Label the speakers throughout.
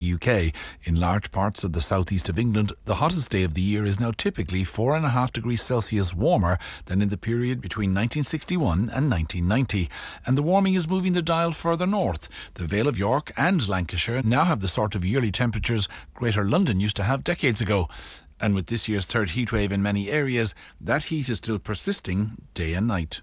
Speaker 1: the UK. In large parts of the southeast of England, the hottest day of the year is now typically 4.5 degrees Celsius warmer than in the period between 1961 and 1990. And the warming is moving the dial further north. The Vale of York and Lancashire now have the sort of yearly temperatures Greater London used to have decades ago. And with this year's third heatwave in many areas, that heat is still persisting day and night.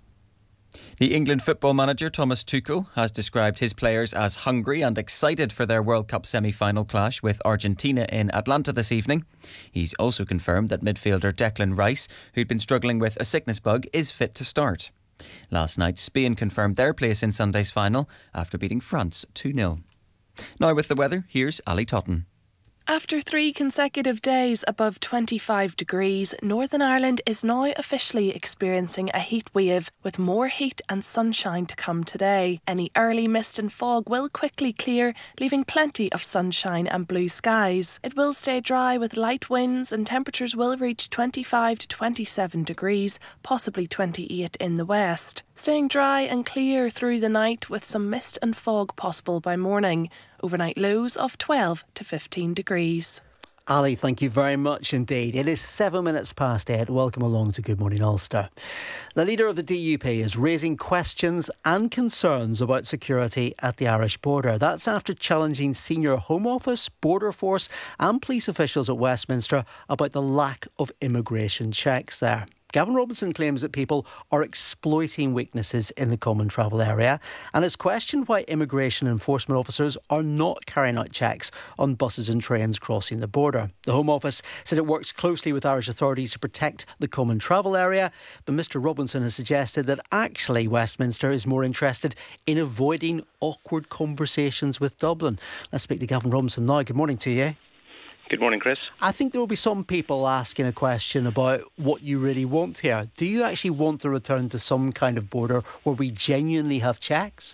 Speaker 2: The England football manager Thomas Tuchel has described his players as hungry and excited for their World Cup semi-final clash with Argentina in Atlanta this evening. He's also confirmed that midfielder Declan Rice, who'd been struggling with a sickness bug, is fit to start. Last night, Spain confirmed their place in Sunday's final after beating France 2-0. Now with the weather, here's Ali Totten.
Speaker 3: After 3 consecutive days above 25 degrees, Northern Ireland is now officially experiencing a heat wave, with more heat and sunshine to come today. Any early mist and fog will quickly clear, leaving plenty of sunshine and blue skies. It will stay dry with light winds, and temperatures will reach 25 to 27 degrees, possibly 28 in the west. Staying dry and clear through the night, with some mist and fog possible by morning. Overnight lows of 12 to 15 degrees.
Speaker 4: Ali, thank you very much indeed. It is 7 minutes past 8. Welcome along to Good Morning Ulster. The leader of the DUP is raising questions and concerns about security at the Irish border. That's after challenging senior Home Office, Border Force and police officials at Westminster about the lack of immigration checks there. Gavin Robinson claims that people are exploiting weaknesses in the common travel area and has questioned why immigration enforcement officers are not carrying out checks on buses and trains crossing the border. The Home Office says it works closely with Irish authorities to protect the common travel area, but Mr Robinson has suggested that actually Westminster is more interested in avoiding awkward conversations with Dublin. Let's speak to Gavin Robinson now. Good morning to you.
Speaker 5: Good morning, Chris.
Speaker 4: I think there will be some people asking a question about what you really want here. Do you actually want to return to some kind of border where we genuinely have checks?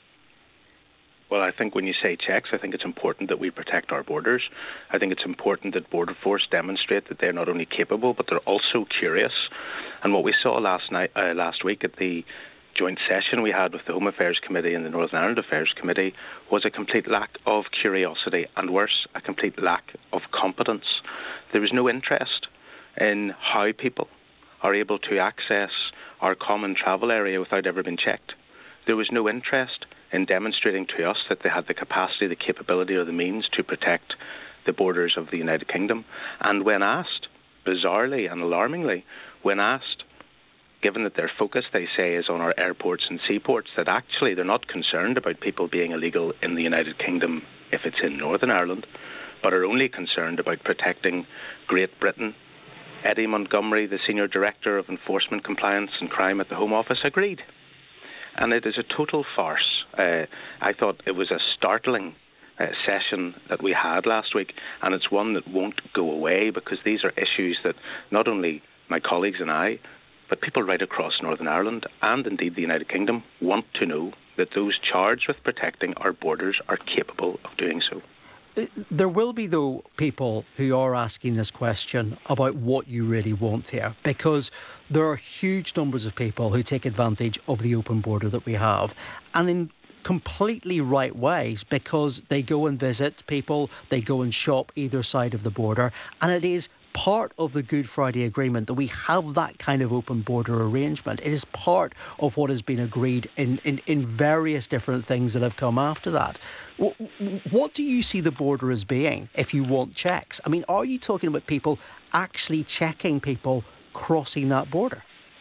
Speaker 5: Well, I think when you say checks, I think it's important that we protect our borders. I think it's important that Border Force demonstrate that they're not only capable, but they're also curious. And what we saw last week at the joint session we had with the Home Affairs Committee and the Northern Ireland Affairs Committee was a complete lack of curiosity and, worse, a complete lack of competence. There was no interest in how people are able to access our common travel area without ever being checked. There was no interest in demonstrating to us that they had the capacity, the capability or the means to protect the borders of the United Kingdom. And when asked, bizarrely and alarmingly, when asked, given that their focus, they say, is on our airports and seaports, that actually they're not concerned about people being illegal in the United Kingdom if it's in Northern Ireland, but are only concerned about protecting Great Britain. Eddie Montgomery, the Senior Director of Enforcement, Compliance and Crime at the Home Office, agreed. And it is a total farce. I thought it was a startling session that we had last week, and it's one that won't go away, because these are issues that not only my colleagues and I, but people right across Northern Ireland and indeed the United Kingdom want to know that those charged with protecting our borders are capable of doing so.
Speaker 4: There will be, though, people who are asking this question about what you really want here, because there are huge numbers of people who take advantage of the open border that we have, and in completely right ways, because they go and visit people, they go and shop either side of the border, and it is part of the Good Friday Agreement that we have that kind of open border arrangement. It is part of what has been agreed in various different things that have come after that. What do you see the border as being if you want checks? I mean, are you talking about people actually checking people crossing that border?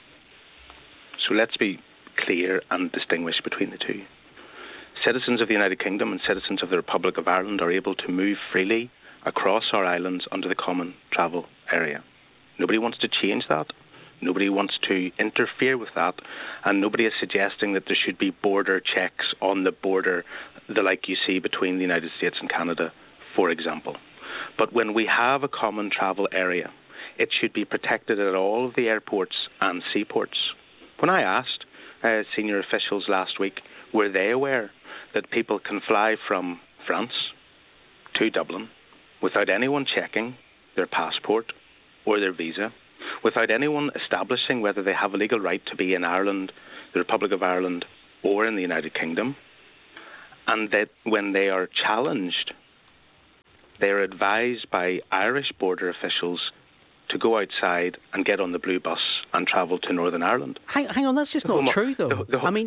Speaker 5: So let's be clear and distinguish between the two. Citizens of the United Kingdom and citizens of the Republic of Ireland are able to move freely across our islands under the common travel area. Nobody wants to change that. Nobody wants to interfere with that. And nobody is suggesting that there should be border checks on the border, the like you see between the United States and Canada, for example. But when we have a common travel area, it should be protected at all of the airports and seaports. When I asked senior officials last week, were they aware that people can fly from France to Dublin without anyone checking their passport or their visa, without anyone establishing whether they have a legal right to be in Ireland, the Republic of Ireland, or in the United Kingdom, and that when they are challenged They are advised by Irish border officials to go outside and get on the blue bus and travel to Northern Ireland.
Speaker 4: Hang on, that's just not true, though. Hang on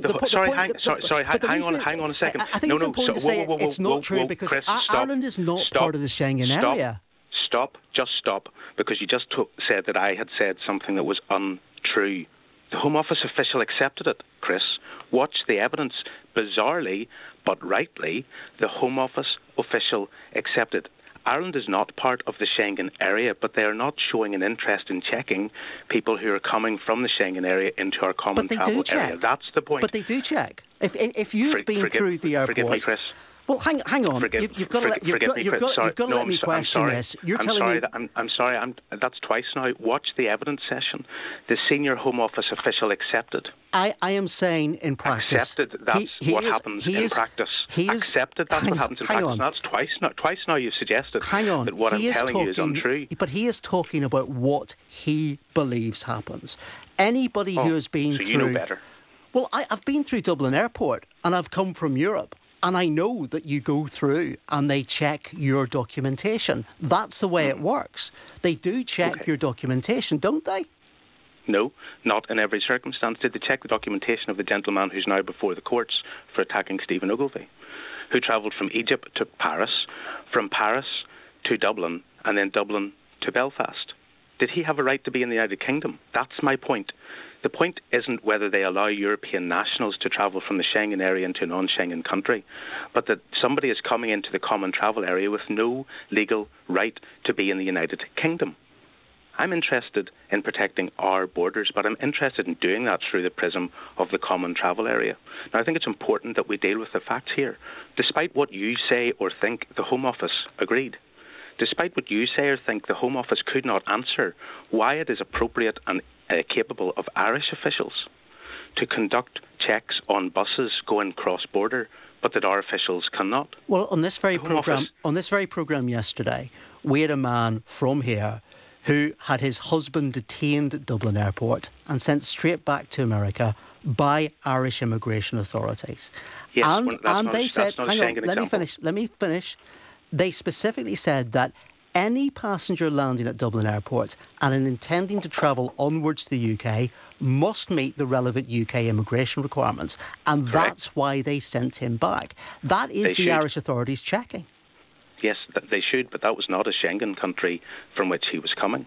Speaker 5: a second.
Speaker 4: I think it's important to say it's not true because
Speaker 5: Chris,
Speaker 4: Ireland is not part of the Schengen area.
Speaker 5: Just stop, because you just said that I had said something that was untrue. The Home Office official accepted it, Chris. Watch the evidence. Bizarrely, but rightly, the Home Office official accepted. Ireland is not part of the Schengen area, but they are not showing an interest in checking people who are coming from the Schengen area into our common travel area. That's the point.
Speaker 4: But they do check. If you've been through the airport...
Speaker 5: Forgive me, Chris.
Speaker 4: Well, hang on. You've got to let me question this. You're telling me...
Speaker 5: I'm sorry. That's twice now. Watch the evidence session. The senior Home Office official accepted.
Speaker 4: I am saying in practice...
Speaker 5: Accepted. That's what happens in practice. Accepted. That's what happens in practice. And that's twice now you've suggested that what I'm telling you is untrue.
Speaker 4: But he is talking about what he believes happens. Anybody who has been through...
Speaker 5: you know better.
Speaker 4: Well, I've been through Dublin Airport and I've come from Europe. And I know that you go through and they check your documentation. That's the way it works. They do check your documentation, don't they?
Speaker 5: No, not in every circumstance. Did they check the documentation of the gentleman who's now before the courts for attacking Stephen Ogilvy, who travelled from Egypt to Paris, from Paris to Dublin, and then Dublin to Belfast? Did he have a right to be in the United Kingdom? That's my point. The point isn't whether they allow European nationals to travel from the Schengen area into a non-Schengen country, but that somebody is coming into the common travel area with no legal right to be in the United Kingdom. I'm interested in protecting our borders, but I'm interested in doing that through the prism of the common travel area. Now, I think it's important that we deal with the facts here. Despite what you say or think, the Home Office agreed. Despite what you say or think, the Home Office could not answer why it is appropriate and capable of Irish officials to conduct checks on buses going cross-border, but that our officials cannot.
Speaker 4: Well, on this very programme yesterday, we had a man from here who had his husband detained at Dublin Airport and sent straight back to America by Irish immigration authorities.
Speaker 5: Yes,
Speaker 4: and they said, hang on, let me finish. They specifically said that any passenger landing at Dublin Airport and intending to travel onwards to the UK must meet the relevant UK immigration requirements. And that's why they sent him back. That is the Irish authorities checking.
Speaker 5: Yes, they should, but that was not a Schengen country from which he was coming.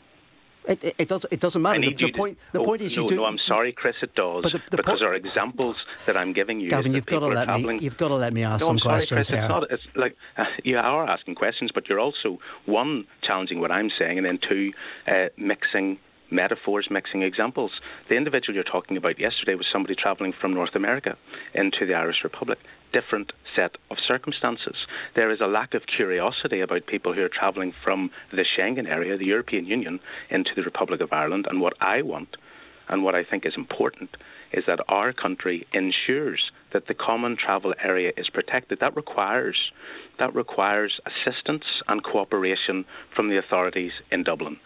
Speaker 4: It doesn't matter. The point is you do.
Speaker 5: No, I'm sorry, Chris. It does, because our examples that I'm giving you.
Speaker 4: Gavin, you've got to let me ask some questions
Speaker 5: Chris,
Speaker 4: here.
Speaker 5: It's like you are asking questions, but you're also one challenging what I'm saying, and then two mixing metaphors, mixing examples. The individual you're talking about yesterday was somebody travelling from North America into the Irish Republic. Different set of circumstances. There is a lack of curiosity about people who are travelling from the Schengen area, the European Union, into the Republic of Ireland. And what I want, and what I think is important, is that our country ensures that the common travel area is protected. That requires assistance and cooperation from the authorities in Dublin.